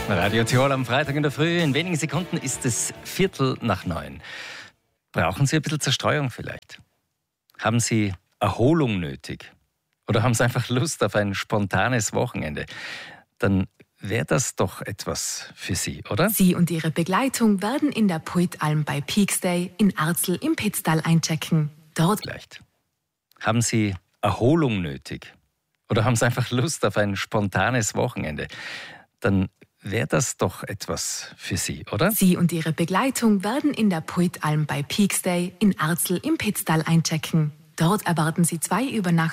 Radio Tirol am Freitag in der Früh. In wenigen Sekunden ist es 8:45. Brauchen Sie ein bisschen Zerstreuung vielleicht? Haben Sie Erholung nötig? Oder haben Sie einfach Lust auf ein spontanes Wochenende? Dann wäre das doch etwas für Sie, oder? Sie und Ihre Begleitung werden in der Puitalm bei Peaksday in Arzl im Pitztal einchecken. Dort Vielleicht. Haben Sie Erholung nötig? Oder haben Sie einfach Lust auf ein spontanes Wochenende? Dann wäre das doch etwas für Sie, oder? Sie und Ihre Begleitung werden in der Puitalm bei Peaksday in Arzl im Pitztal einchecken. Dort erwarten Sie 2 Übernachtungen